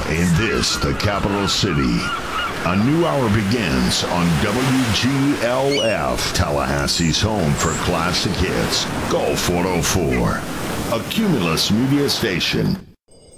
In this, the capital city, a new hour begins on WGLF, Tallahassee's home for classic hits, Gulf 104, a Cumulus media station.